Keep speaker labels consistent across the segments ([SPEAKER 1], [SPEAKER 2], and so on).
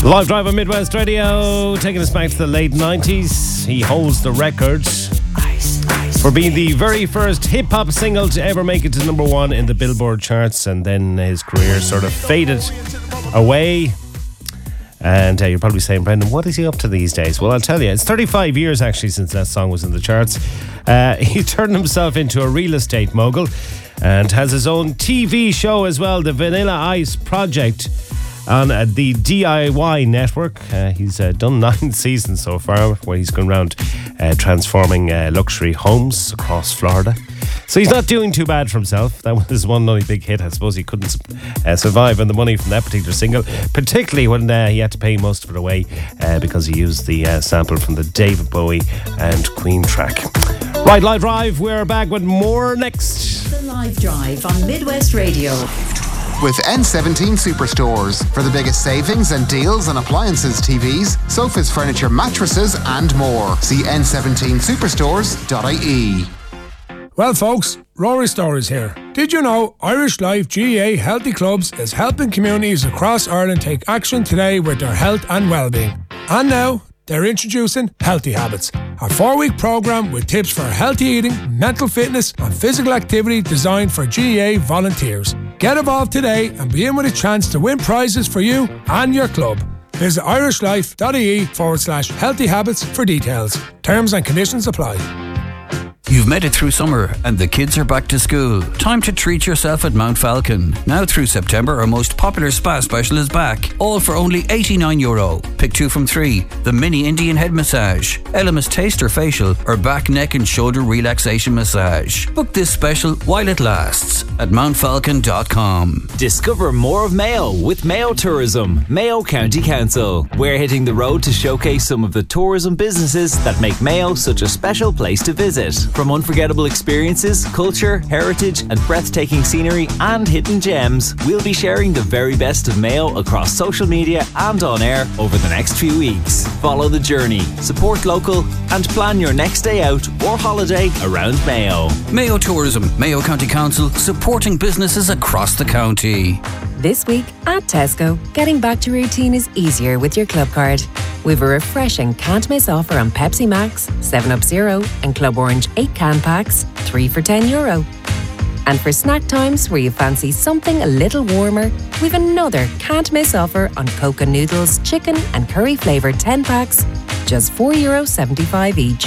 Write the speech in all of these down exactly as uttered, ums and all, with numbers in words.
[SPEAKER 1] Live Drive on Midwest Radio, taking us back to the late nineties. He holds the record for being the very first hip-hop single to ever make it to number one in the Billboard charts, and then his career sort of faded away. And uh, you're probably saying, Brendan, what is he up to these days? Well, I'll tell you, it's thirty-five years actually since that song was in the charts. Uh, he turned himself into a real estate mogul and has his own T V show as well, the Vanilla Ice Project, on uh, the D I Y network. Uh, he's uh, done nine seasons so far, where he's gone around uh, transforming uh, luxury homes across Florida. So he's not doing too bad for himself. That was his one only big hit. I suppose he couldn't uh, survive on the money from that particular single, particularly when uh, he had to pay most of it away uh, because he used the uh, sample from the David Bowie and Queen track. Right, Live Drive, we're back with more next.
[SPEAKER 2] The Live Drive on Midwest Radio.
[SPEAKER 3] With N seventeen Superstores for the biggest savings and deals on appliances, T Vs, sofas, furniture, mattresses and more. See N seventeen superstores dot I E.
[SPEAKER 4] Well folks, Rory Stories here. Did you know Irish Life G A A Healthy Clubs is helping communities across Ireland take action today with their health and well-being? And now, they're introducing Healthy Habits, a four-week programme with tips for healthy eating, mental fitness and physical activity designed for G A A volunteers. Get involved today and be in with a chance to win prizes for you and your club. Visit irishlife.ie forward slash healthy habits for details. Terms and conditions apply.
[SPEAKER 5] You've made it through summer and the kids are back to school. Time to treat yourself at Mount Falcon. Now through September, our most popular spa special is back. All for only eighty-nine euro. Pick two from three. The mini Indian head massage, Elemis taster facial, or back, neck and shoulder relaxation massage. Book this special while it lasts at mount falcon dot com.
[SPEAKER 6] Discover more of Mayo with Mayo Tourism, Mayo County Council. We're hitting the road to showcase some of the tourism businesses that make Mayo such a special place to visit. From unforgettable experiences, culture, heritage and breathtaking scenery and hidden gems, we'll be sharing the very best of Mayo across social media and on air over the next few weeks. Follow the journey, support local and plan your next day out or holiday around Mayo.
[SPEAKER 5] Mayo Tourism, Mayo County Council, supporting businesses across the county.
[SPEAKER 7] This week at Tesco, getting back to routine is easier with your club card. We've a refreshing can't miss offer on Pepsi Max, seven up Zero and Club Orange eight can packs, three for ten euro. And for snack times where you fancy something a little warmer, we've another can't miss offer on Coca noodles, chicken and curry flavoured ten packs, just four euro seventy-five each.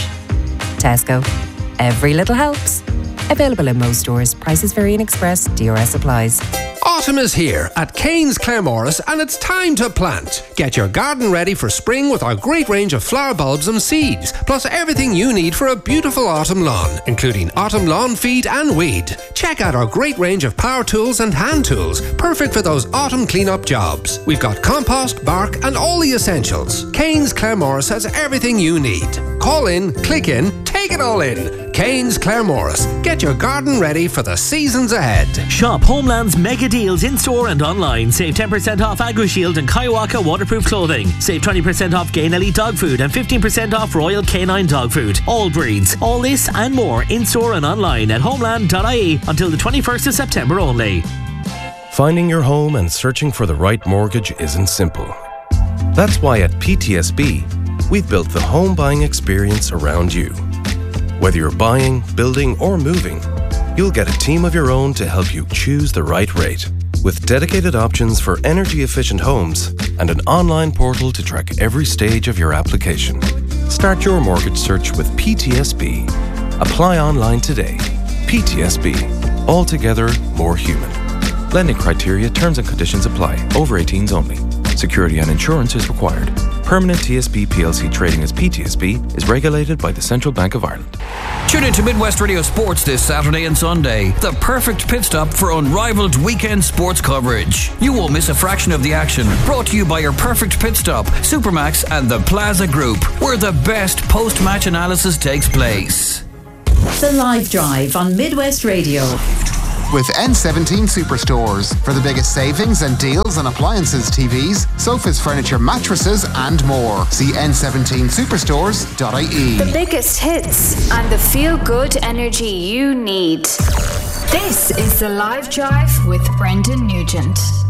[SPEAKER 7] Tesco. Every little helps. Available in most stores. Prices vary in Express. D R S applies.
[SPEAKER 8] Autumn is here at Kane's Claremorris and it's time to plant. Get your garden ready for spring with our great range of flower bulbs and seeds, plus everything you need for a beautiful autumn lawn, including autumn lawn feed and weed. Check out our great range of power tools and hand tools, perfect for those autumn clean-up jobs. We've got compost, bark and all the essentials. Kane's Claremorris has everything you need. Call in, click in, take it all in. Kane's Claremorris. Get your garden ready for the seasons ahead.
[SPEAKER 9] Shop Homeland's mega deals in-store and online. Save ten percent off AgriShield and Kaiwaka waterproof clothing. Save twenty percent off Gain Elite dog food and fifteen percent off Royal Canine dog food. All breeds. All this and more in-store and online at homeland dot I E until the twenty-first of September only.
[SPEAKER 10] Finding your home and searching for the right mortgage isn't simple. That's why at P T S B, we've built the home buying experience around you. Whether you're buying, building, or moving, you'll get a team of your own to help you choose the right rate. With dedicated options for energy-efficient homes and an online portal to track every stage of your application. Start your mortgage search with P T S B. Apply online today. P T S B. Altogether more human. Lending criteria, terms and conditions apply. Over eighteens only. Security and insurance is required. Permanent T S B P L C trading as P T S B is regulated by the Central Bank of Ireland.
[SPEAKER 5] Tune in to Midwest Radio Sports this Saturday and Sunday. The perfect pit stop for unrivaled weekend sports coverage. You won't miss a fraction of the action. Brought to you by your perfect pit stop, Supermax and the Plaza Group, where the best post-match analysis takes place.
[SPEAKER 2] The Live Drive on Midwest Radio.
[SPEAKER 3] With N seventeen Superstores for the biggest savings and deals on appliances, T Vs, sofas, furniture, mattresses and more. See N seventeen superstores dot I E.
[SPEAKER 11] The biggest hits and the feel-good energy you need. This is The Live Drive with Brendan Nugent.